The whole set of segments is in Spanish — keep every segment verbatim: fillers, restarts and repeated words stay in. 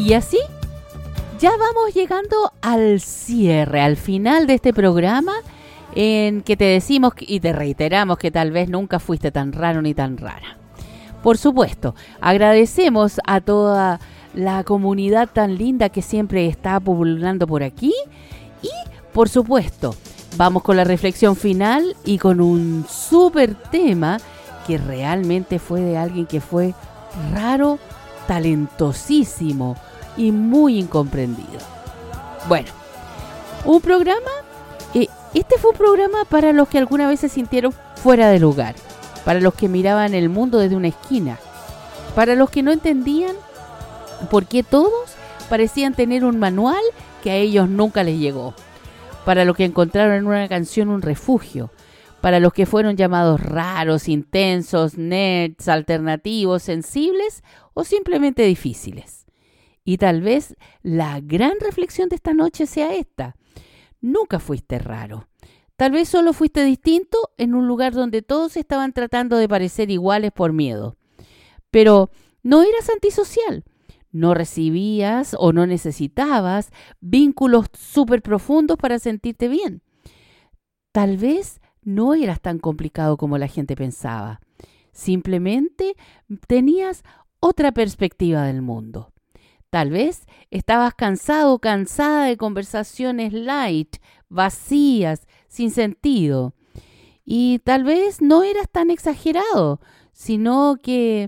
Y así ya vamos llegando al cierre, al final de este programa, en que te decimos y te reiteramos que tal vez nunca fuiste tan raro ni tan rara. Por supuesto, agradecemos a toda la comunidad tan linda que siempre está pululando por aquí. Y, por supuesto, vamos con la reflexión final y con un súper tema que realmente fue de alguien que fue raro, talentosísimo y muy incomprendido. Bueno, un programa, eh, este fue un programa para los que alguna vez se sintieron fuera de lugar, para los que miraban el mundo desde una esquina, para los que no entendían por qué todos parecían tener un manual que a ellos nunca les llegó, para los que encontraron en una canción un refugio, para los que fueron llamados raros, intensos, nerds, alternativos, sensibles o simplemente difíciles. Y tal vez la gran reflexión de esta noche sea esta: nunca fuiste raro. Tal vez solo fuiste distinto en un lugar donde todos estaban tratando de parecer iguales por miedo. Pero no eras antisocial. No recibías o no necesitabas vínculos súper profundos para sentirte bien. Tal vez no eras tan complicado como la gente pensaba. Simplemente tenías otra perspectiva del mundo. Tal vez estabas cansado o cansada de conversaciones light, vacías, sin sentido. Y tal vez no eras tan exagerado, sino que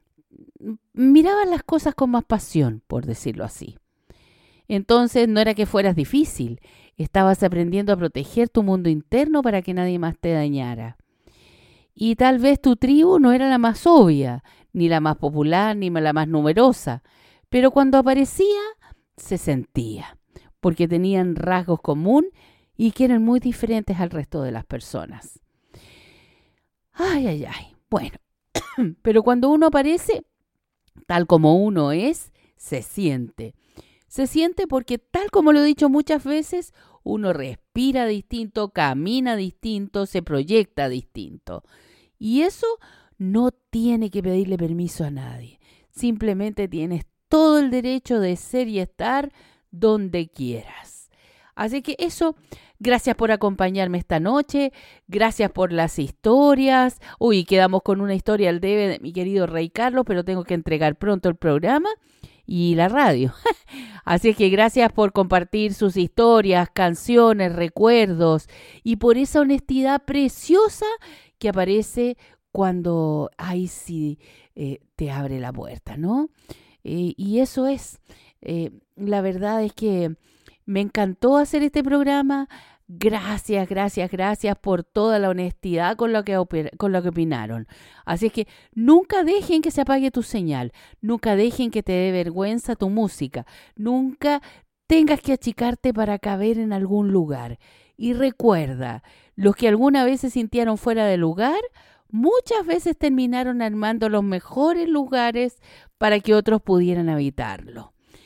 mirabas las cosas con más pasión, por decirlo así. Entonces no era que fueras difícil, estabas aprendiendo a proteger tu mundo interno para que nadie más te dañara. Y tal vez tu tribu no era la más obvia, ni la más popular, ni la más numerosa, pero cuando aparecía, se sentía, porque tenían rasgos comunes y que eran muy diferentes al resto de las personas. Ay, ay, ay, bueno, pero cuando uno aparece, tal como uno es, se siente. Se siente porque, tal como lo he dicho muchas veces, uno respira distinto, camina distinto, se proyecta distinto. Y eso no tiene que pedirle permiso a nadie. Simplemente tienes todo el derecho de ser y estar donde quieras. Así que eso, gracias por acompañarme esta noche, gracias por las historias. Uy, quedamos con una historia al debe de mi querido Rey Carlos, pero tengo que entregar pronto el programa y la radio. Así es que gracias por compartir sus historias, canciones, recuerdos y por esa honestidad preciosa que aparece cuando ahí sí eh, te abre la puerta, ¿no? Eh, y eso es, eh, la verdad es que me encantó hacer este programa. Gracias, gracias, gracias por toda la honestidad con lo que, con lo que opinaron. Así es que nunca dejen que se apague tu señal, nunca dejen que te dé vergüenza tu música, nunca tengas que achicarte para caber en algún lugar. Y recuerda, los que alguna vez se sintieron fuera de lugar, muchas veces terminaron armando los mejores lugares para que otros pudieran habitarlo.